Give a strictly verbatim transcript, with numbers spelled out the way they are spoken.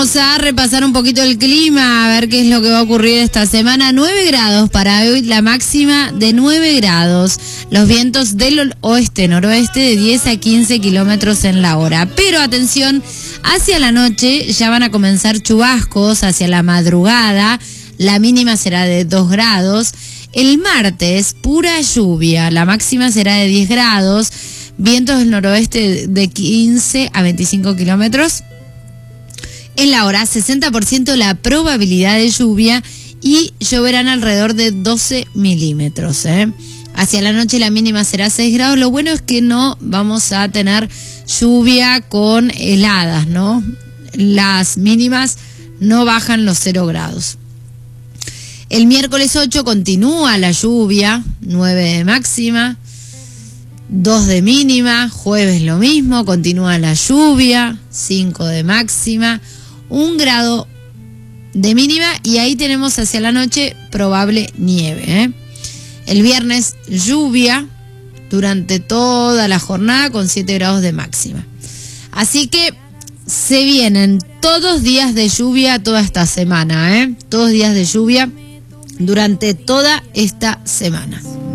Vamos a repasar un poquito el clima, a ver qué es lo que va a ocurrir esta semana. nueve grados para hoy, la máxima de nueve grados. Los vientos del oeste-noroeste de diez a quince kilómetros en la hora. Pero atención, hacia la noche ya van a comenzar chubascos, hacia la madrugada. La mínima será de dos grados. El martes, pura lluvia. La máxima será de diez grados. Vientos del noroeste de quince a veinticinco kilómetros. En la hora, sesenta por ciento la probabilidad de lluvia y lloverán alrededor de doce milímetros. ¿eh? Hacia la noche la mínima será seis grados. Lo bueno es que no vamos a tener lluvia con heladas, ¿no? Las mínimas no bajan los cero grados. El miércoles ocho continúa la lluvia, nueve de máxima, dos de mínima. Jueves lo mismo, continúa la lluvia, cinco de máxima, un grado de mínima y ahí tenemos hacia la noche probable nieve. ¿eh? El viernes lluvia durante toda la jornada con siete grados de máxima. Así que se vienen todos días de lluvia toda esta semana, ¿eh? Todos días de lluvia durante toda esta semana.